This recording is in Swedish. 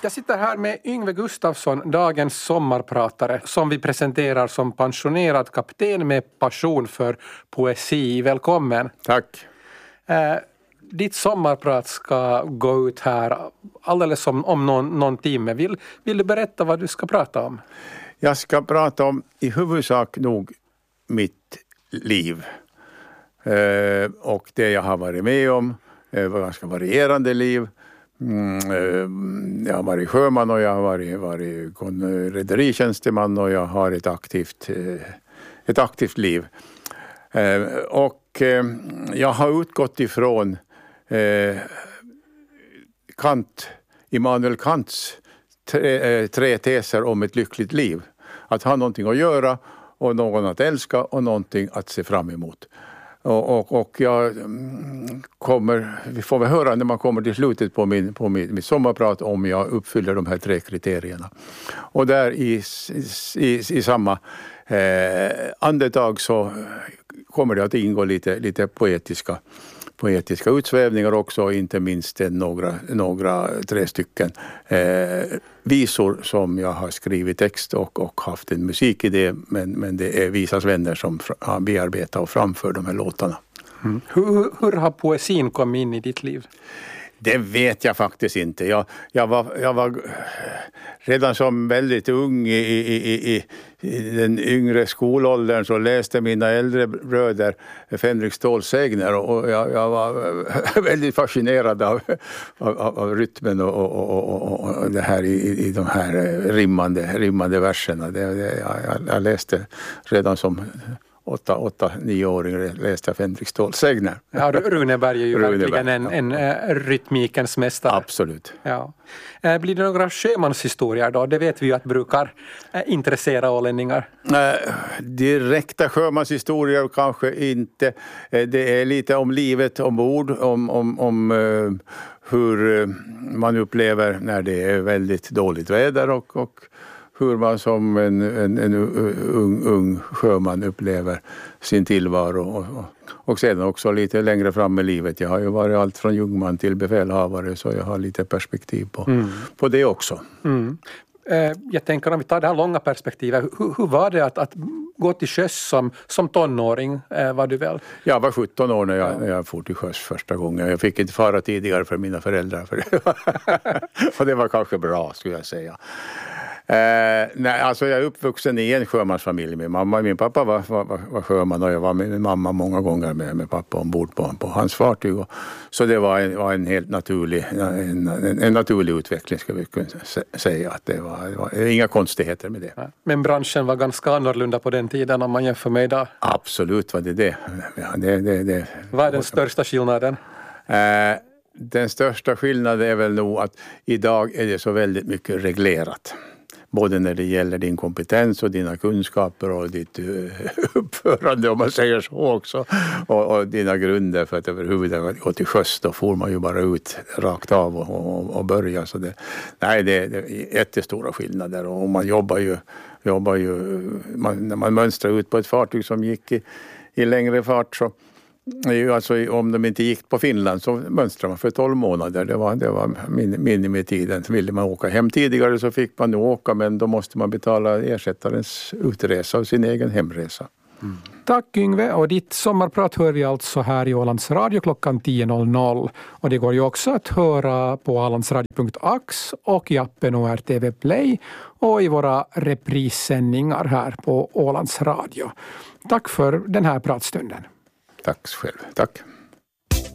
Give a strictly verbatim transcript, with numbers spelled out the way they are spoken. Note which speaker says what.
Speaker 1: Jag sitter här med Yngve Gustafsson, dagens sommarpratare, som vi presenterar som pensionerad kapten med passion för poesi. Välkommen.
Speaker 2: Tack.
Speaker 1: Eh, ditt sommarprat ska gå ut här alldeles om, om någon, någon timme. Vill, vill du berätta vad du ska prata om?
Speaker 2: Jag ska prata om i huvudsak nog mitt liv. Eh, och det jag har varit med om. Det var ganska varierande liv. Mm, eh, jag har varit sjöman och jag har varit, varit rederitjänsteman och jag har ett aktivt, eh, ett aktivt liv. Eh, och eh, jag har utgått ifrån eh, Kant, Immanuel Kants tre, eh, tre teser om ett lyckligt liv. Att ha någonting att göra och någon att älska och någonting att se fram emot. Och, och, och jag kommer, vi får väl höra när man kommer till slutet på min, på min, mitt sommarprat om jag uppfyller de här tre kriterierna. Och där i, i, i samma eh, andetag så kommer det att ingå lite, lite poetiska, poetiska utsvävningar också, inte minst några, några tre stycken eh, visor som jag har skrivit text och, och haft en musikidé, men, men det är Visas vänner som har bearbetat och framför de här låtarna.
Speaker 1: Mm. Hur, hur har poesin kommit in i ditt liv?
Speaker 2: Det vet jag faktiskt inte. Jag, jag, var, jag var redan som väldigt ung i, i, i, i den yngre skolåldern så läste mina äldre bröder Fänrik Ståls sägner och jag, jag var väldigt fascinerad av, av, av rytmen och, och, och, och det här i, i de här rimmande, rimmande verserna. Det, det, jag, jag läste redan som Åtta, åtta, nioåring läste jag Fänrik Ståls sägner.
Speaker 1: Ja, Runeberg är ju
Speaker 2: Runeberg,
Speaker 1: verkligen en, en, en rytmikens mästare.
Speaker 2: Absolut.
Speaker 1: Ja. Blir det några sjömanshistorier då? Det vet vi ju att brukar intressera ålänningar.
Speaker 2: Eh, direkta sjömanshistorier kanske inte. Det är lite om livet ombord, om, om, om uh, hur man upplever när det är väldigt dåligt väder och, och hur man som en, en, en ung, ung sjöman upplever sin tillvaro och, och, och sedan också lite längre fram i livet. Jag har ju varit allt från jungman till befälhavare så jag har lite perspektiv på, mm. på det också.
Speaker 1: Mm. Eh, jag tänker om vi tar det här långa perspektivet, hur, hur var det att, att gå till sjöss som, som tonåring? Eh, var du väl?
Speaker 2: Jag var sjutton år när jag, ja. när jag for till sjöss första gången. Jag fick inte fara tidigare för mina föräldrar. För det. Och det var kanske bra skulle jag säga. Eh, nej, alltså jag är uppvuxen i en sjömansfamilj med mamma. Min pappa var, var, var sjöman och jag var med min mamma många gånger med, med pappa ombord på, på hans fartyg. Och, så det var en, var en helt naturlig, en, en, en naturlig utveckling ska vi kunna säga. Att det var, det var inga konstigheter med det.
Speaker 1: Men branschen var ganska annorlunda på den tiden om man jämför med idag?
Speaker 2: Absolut var det det. Ja, det, det, det.
Speaker 1: Vad är den största skillnaden?
Speaker 2: Eh, den största skillnaden är väl nog att idag är det så väldigt mycket reglerat. Både när det gäller din kompetens och dina kunskaper och ditt uppförande om man säger så också. Och, och dina grunder för att överhuvudtaget gå till sjöss. Då får man ju bara ut rakt av och, och, och börja. Så det, nej, det, det är jättestora skillnader och man jobbar ju, jobbar ju man, när man mönstrar ut på ett fartyg som gick i, i längre fart så alltså, om de inte gick på Finland så mönstrade man för tolv månader. Det var, det var min, minimitiden. Ville man åka hem tidigare så fick man nu åka men då måste man betala ersättarens utresa och sin egen hemresa.
Speaker 1: Mm. Tack Yngve, och ditt sommarprat hör vi alltså här i Ålands Radio klockan tio noll noll. Och det går ju också att höra på ålandsradio punkt ax och i appen O R T V Play och i våra reprissändningar här på Ålands Radio. Tack för den här pratstunden.
Speaker 2: Tack själv. Tack.